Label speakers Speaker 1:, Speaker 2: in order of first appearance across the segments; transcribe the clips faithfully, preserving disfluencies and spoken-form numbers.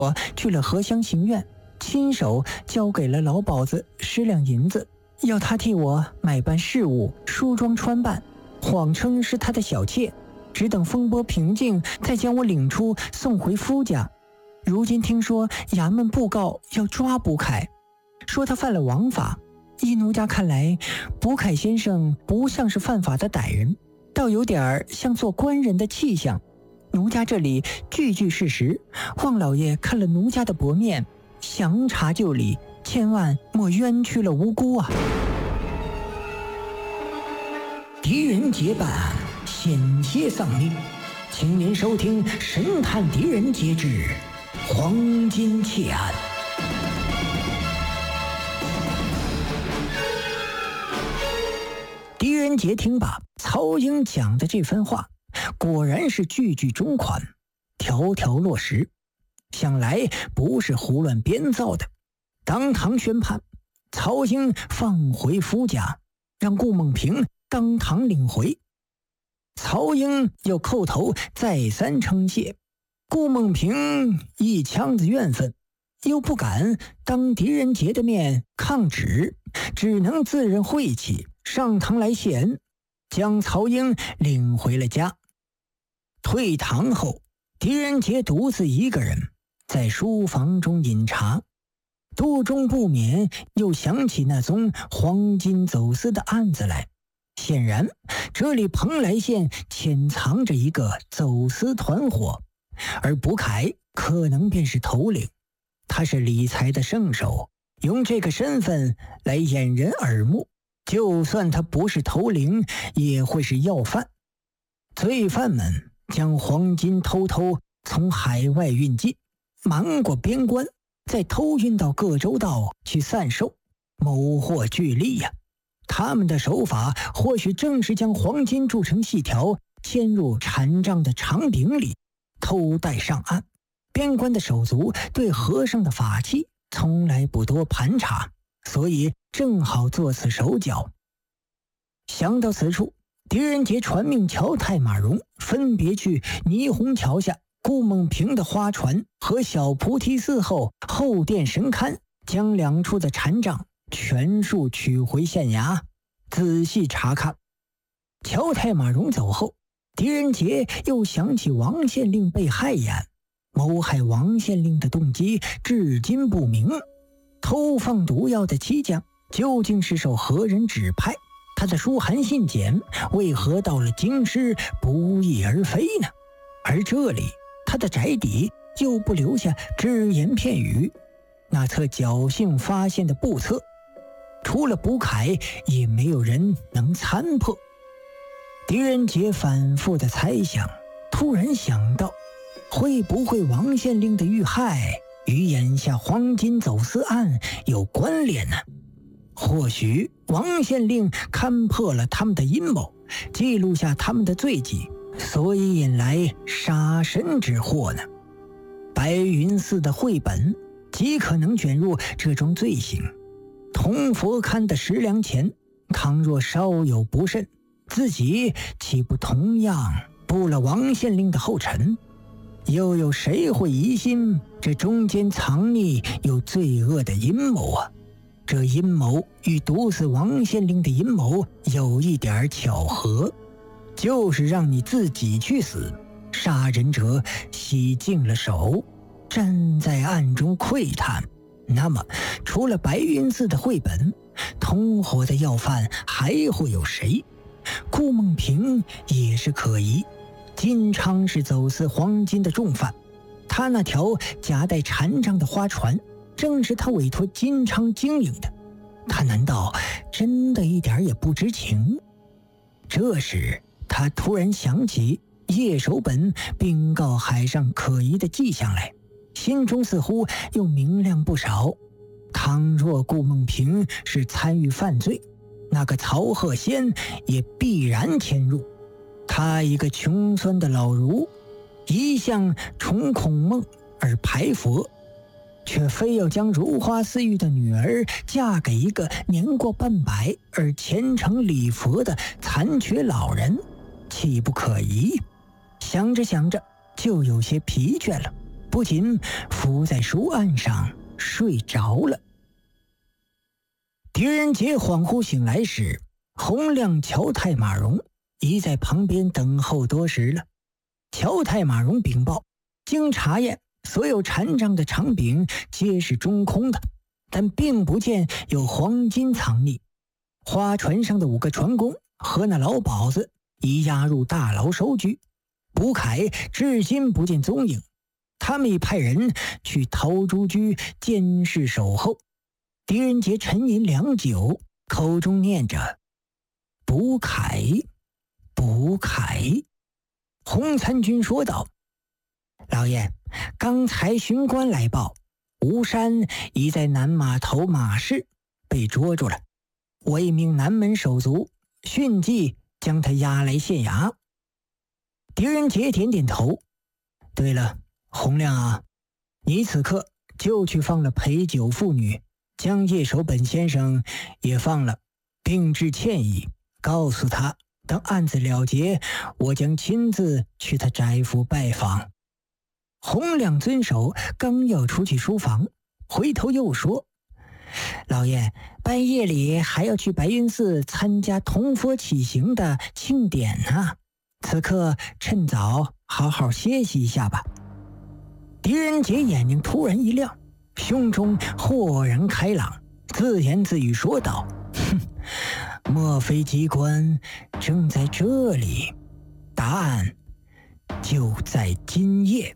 Speaker 1: 我去了荷香行院，亲手交给了老鸨子十两银子，要他替我买办事务、梳妆穿扮，谎称是他的小妾，只等风波平静，再将我领出送回夫家。如今听说衙门布告要抓卜凯，说他犯了王法。依奴家看来，卜凯先生不像是犯法的歹人，倒有点像做官人的气象。奴家这里句句事实，望老爷看了奴家的薄面，详查就理，千万莫冤屈了无辜啊！狄仁杰办案，险些丧命，请您收听《神探狄仁杰之黄金窃案》。狄仁杰听罢曹英讲的这番话，果然是句句中款，条条落实，想来不是胡乱编造的。当堂宣判，曹英放回夫家，让顾梦萍当堂领回。曹英又叩头再三称谢，顾梦萍一腔子怨愤，又不敢当狄仁杰的面抗旨，只能自认晦气，上堂来谢恩，将曹英领回了家。退堂后，狄仁杰独自一个人在书房中饮茶，肚中不免又想起那宗黄金走私的案子来。显然这里蓬莱县潜藏着一个走私团伙，而卜凯可能便是头领。他是理财的圣手，用这个身份来掩人耳目，就算他不是头领，也会是要犯。罪犯们将黄金偷偷从海外运进，瞒过边关，再偷运到各州道去散售，谋获巨利呀、啊！他们的手法或许正是将黄金铸成细条，嵌入禅杖的长柄里，偷带上岸。边关的手足对和尚的法器从来不多盘查，所以正好做此手脚。想到此处，狄仁杰传命乔太马荣分别去霓虹桥下顾梦萍的花船和小菩提寺后后殿神龛，将两处的禅杖全数取回县衙，仔细查看。乔太马荣走后，狄仁杰又想起王县令被害一案，谋害王县令的动机至今不明。偷放毒药的七将究竟是受何人指派？他的书函信笺为何到了京师不翼而飞呢？而这里他的宅邸又不留下只言片语，那册侥幸发现的簿册，除了卜凯也没有人能参破。狄仁杰反复的猜想，突然想到，会不会王县令的遇害与眼下黄金走私案有关联呢？或许王县令看破了他们的阴谋，记录下他们的罪迹，所以引来杀身之祸呢？白云寺的绘本极可能卷入这种罪行。铜佛龛的十两钱，倘若稍有不慎，自己岂不同样步了王县令的后尘？又有谁会疑心这中间藏匿有罪恶的阴谋啊？这阴谋与毒死王县令的阴谋有一点巧合，就是让你自己去死，杀人者洗净了手，站在暗中窥探。那么除了白云寺的绘本，同伙的要犯还会有谁？顾梦萍也是可疑。金昌是走私黄金的重犯，他那条夹带禅杖的花船正是他委托金昌经营的，他难道真的一点也不知情？这时他突然想起叶守本禀告海上可疑的迹象来，心中似乎又明亮不少。倘若顾梦萍是参与犯罪，那个曹鹤仙也必然潜入。他一个穷酸的老儒，一向崇孔孟而排佛，却非要将如花似玉的女儿嫁给一个年过半百而虔诚礼佛的残缺老人，岂不可疑？想着想着就有些疲倦了， 不禁伏在书案上睡着了。狄仁杰恍惚醒来时，洪亮、乔太、马荣已在旁边等候多时了。乔太、马荣禀报，经查验，所有禅杖的长柄皆是中空的，但并不见有黄金藏匿。花船上的五个船工和那老鸨子已押入大牢收居，卜凯至今不见踪影。他们已派人去陶朱居监视守候。狄仁杰沉吟良久，口中念着卜凯卜凯。洪参军说道：老爷，刚才巡官来报，吴山已在南码头马市被捉住了，我已命南门手足迅即将他押来县衙。狄仁杰点点头。对了，洪亮啊，你此刻就去放了陪酒妇女，将叶守本先生也放了，并致歉意，告诉他等案子了结，我将亲自去他宅府拜访。洪亮遵守，刚要出去书房，回头又说：老爷，半夜里还要去白云寺参加铜佛起行的庆典呢，此刻趁早好好歇息一下吧。狄仁杰眼睛突然一亮，胸中豁然开朗，自言自语说道：哼，莫非机关正在这里？答案就在今夜。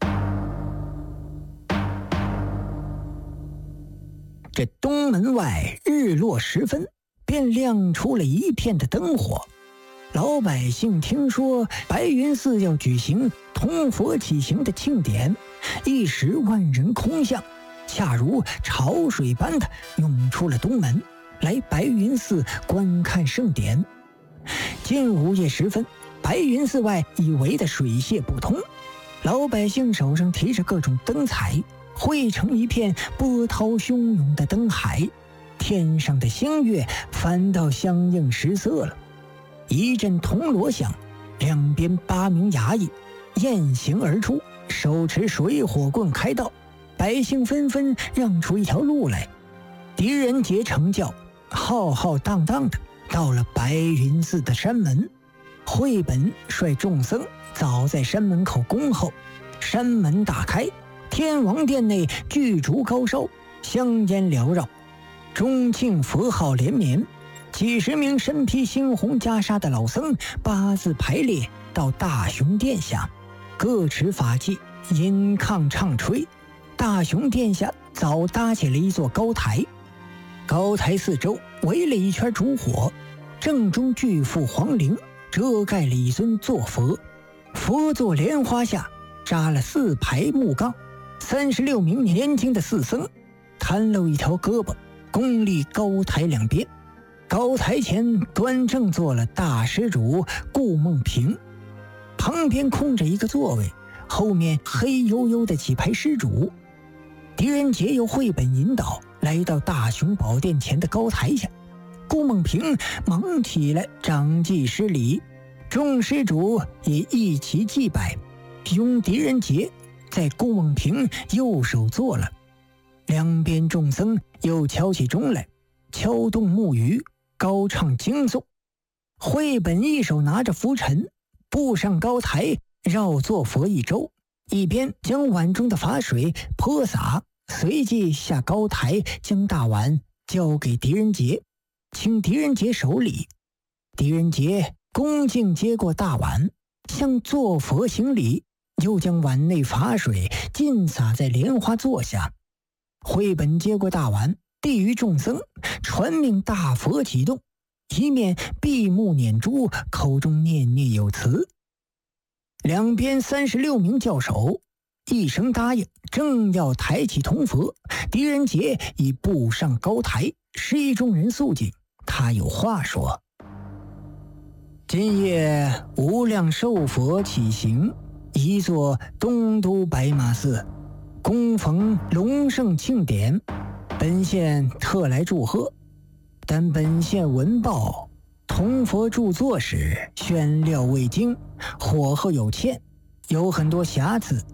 Speaker 1: 这东门外日落时分，便亮出了一片的灯火。老百姓听说白云寺要举行铜佛起行的庆典，一时万人空巷，恰如潮水般的涌出了东门，来白云寺观看盛典。近午夜时分，白云寺外已围得水泄不通，老百姓手上提着各种灯彩，汇成一片波涛汹涌的灯海，天上的星月反倒相映失色了。一阵铜锣响，两边八名衙役雁行而出，手持水火棍开道，百姓纷纷让出一条路来。狄仁杰乘轿浩浩荡荡的到了白云寺的山门，慧本率众僧早在山门口恭候。山门大开，天王殿内巨烛高烧，香烟缭绕，钟磬佛号连绵。几十名身披猩红袈裟的老僧八字排列到大雄殿下，各持法器，吟抗唱吹。大雄殿下早搭起了一座高台，高台四周围了一圈烛火，正中巨幅黄棂遮盖了一尊坐佛，佛座莲花下扎了四排木杠，三十六名年轻的寺僧袒露一条胳膊，恭立高台两边。高台前端正坐了大施主顾梦平，旁边空着一个座位，后面黑黝黝的几排施主。狄仁杰由慧本引导来到大雄宝殿前的高台下，顾梦平忙起来掌祭施礼，众施主也一齐祭拜，拥狄仁杰在顾梦平右手坐了。两边众僧又敲起钟来，敲动木鱼，高唱经颂。慧本一手拿着拂尘，步上高台，绕坐佛一周，一边将碗中的法水泼洒，随即下高台将大碗交给狄仁杰，请狄仁杰守礼。狄仁杰恭敬接过大碗，向坐佛行礼，又将碗内法水尽洒在莲花座下。慧本接过大碗，递于众僧，传命大佛启动，一面闭目念珠，口中念念有词。两边三十六名教首一声答应，正要抬起铜佛，狄仁杰已步上高台，示意众人肃静，他有话说：今夜无量寿佛起行，一座东都白马寺，恭逢隆盛庆典，本县特来祝贺。但本县闻报，铜佛著作时选料未精，火候有欠，有很多瑕疵。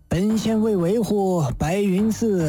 Speaker 1: 本县为维护白云寺